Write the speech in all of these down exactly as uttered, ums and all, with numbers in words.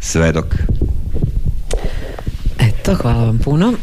Svedok. Eto, hvala vam puno.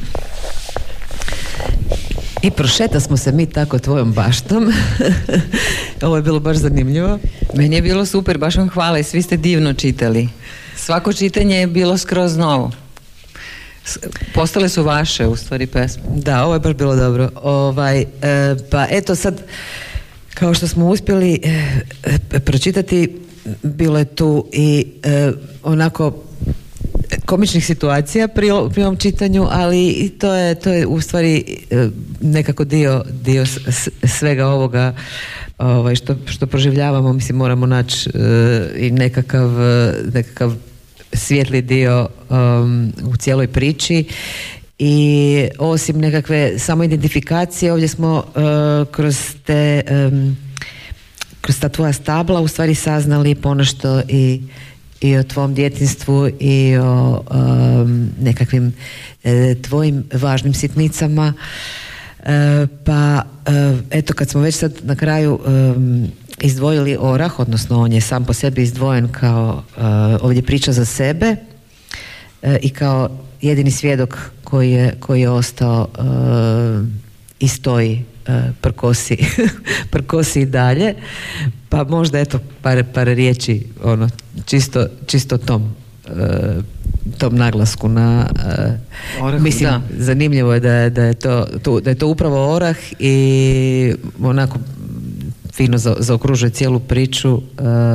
I prošeta smo se mi tako tvojom baštom. Ovo je bilo baš zanimljivo. Meni je bilo super, baš vam hvala i svi ste divno čitali. Svako čitanje je bilo skroz novo. Postale su vaše, u stvari, pesme. Da, ovo je baš bilo dobro. Ovaj, e, pa eto sad, kao što smo uspjeli e, pročitati, bilo je tu i e, onako komičnih situacija pri, pri ovom čitanju, ali to je, to je u stvari e, nekako dio, dio s, svega ovoga ovaj, što, što proživljavamo. Mislim, moramo naći e, i nekakav, nekakav svijetli dio um, u cijeloj priči. I osim nekakve samoidentifikacije, ovdje smo uh, kroz te um, kroz ta tvoja stabla u stvari saznali ponešto i, i o tvom djetinjstvu i o um, nekakvim e, tvojim važnim sitnicama. E, pa e, eto, kad smo već sad na kraju um, izdvojili orah, odnosno on je sam po sebi izdvojen kao uh, ovdje priča za sebe uh, i kao jedini svjedok koji je, koji je ostao uh, i stoji, uh, prkosi, prkosi i dalje, pa možda eto par, par riječi ono, čisto, čisto tom uh, tom naglasku na uh, orah, mislim, da. Zanimljivo je da je, da je, to, to, da je to upravo orah i onako fino za, zaokružuje cijelu priču. Uh...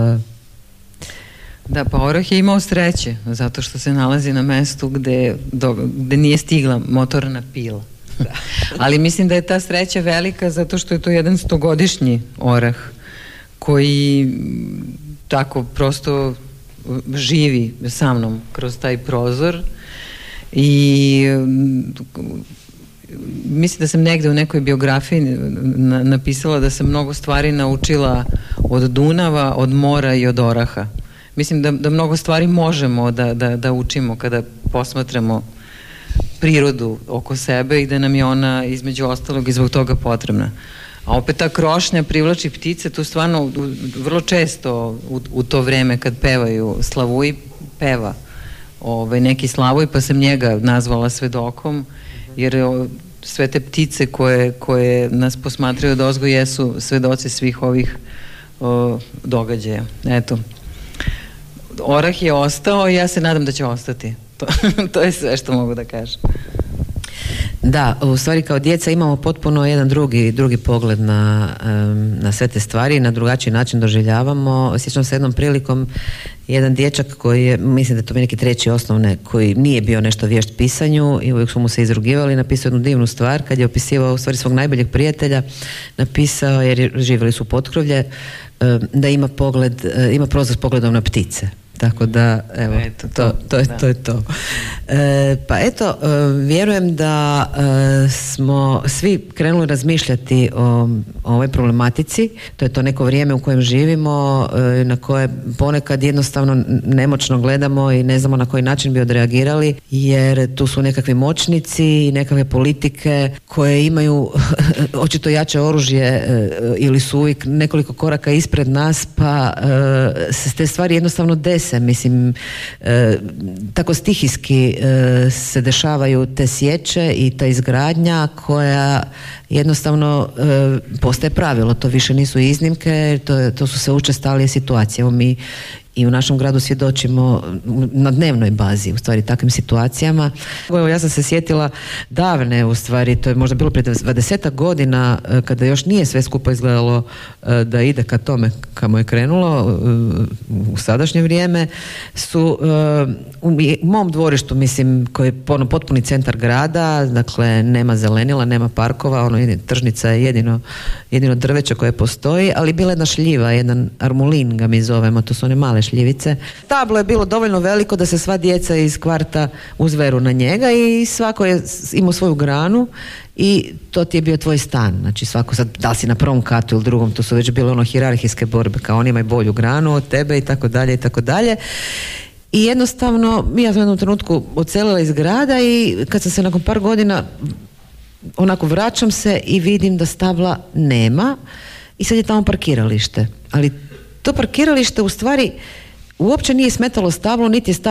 Da, pa orah je imao sreće, zato što se nalazi na mestu gde, do, gde nije stigla motorna pila. Da. Ali mislim da je ta sreća velika zato što je to jedan stogodišnji orah koji tako prosto živi sa mnom kroz taj prozor i mislim da sam negde u nekoj biografiji na, napisala da sam mnogo stvari naučila od Dunava, od mora i od oraha. Mislim da, da mnogo stvari možemo da, da, da učimo kada posmatramo prirodu oko sebe i da nam je ona između ostalog i zbog toga potrebna. A opet ta krošnja privlači ptice, tu stvarno vrlo često u, u to vreme kad pevaju Slavuj, peva ovaj, neki Slavuj, pa sam njega nazvala Svedokom, jer sve te ptice koje, koje nas posmatraju odozgo jesu svedoci svih ovih o, događaja. Eto. Orah je ostao i ja se nadam da će ostati. To, to je sve što mogu da kažem. Da, u stvari kao djeca imamo potpuno jedan drugi, drugi pogled na, na sve te stvari, na drugačiji način doživljavamo. Sjećam se jednom prilikom jedan dječak koji je, mislim da je to neki treći osnovne, koji nije bio nešto vješt pisanju i uvijek su mu se izrugivali, napisao jednu divnu stvar kad je opisivao u stvari svog najboljeg prijatelja, napisao, jer živjeli su potkrovlje, da ima pogled, ima prozor s pogledom na ptice. Tako da, evo, eto, to, to, to, je, da. to je to. E, pa eto, e, vjerujem da e, smo svi krenuli razmišljati o, o ovoj problematici. To je to neko vrijeme u kojem živimo, e, na koje ponekad jednostavno nemoćno gledamo i ne znamo na koji način bi odreagirali, jer tu su nekakvi moćnici i nekakve politike koje imaju očito jače oružje e, ili su uvijek nekoliko koraka ispred nas, pa e, se te stvari jednostavno dese. Mislim, e, tako stihijski e, se dešavaju te sječe i ta izgradnja koja jednostavno e, postaje pravilo. To više nisu iznimke, to, to su sve učestalije situacije. Evo mi i u našem gradu svjedočimo na dnevnoj bazi u stvari takvim situacijama. Evo, ja sam se sjetila davne, u stvari to je možda bilo prije dvadesetak godina, kada još nije sve skupo izgledalo da ide ka tome kamo je krenulo u sadašnje vrijeme, su u mom dvorištu, mislim, koji je potpuni centar grada, dakle nema zelenila, nema parkova, ono, tržnica je jedino, jedino drveće koje postoji, ali bila jedna šljiva, jedan armulin ga mi zovemo, to su one male šljivice. Tablo je bilo dovoljno veliko da se sva djeca iz kvarta uzveru na njega i svako je imao svoju granu i to ti je bio tvoj stan. Znači svako sad, da li si na prvom katu ili drugom, to su već bile ono hijerarhijske borbe, kao on ima i bolju granu od tebe i tako dalje i tako dalje. I jednostavno, ja sam u jednom trenutku odselila iz grada i kad sam se nakon par godina onako vraćam se i vidim da stabla nema i sad je tamo parkiralište. Ali to parkiralište u stvari uopće nije smetalo stablo, niti je stablo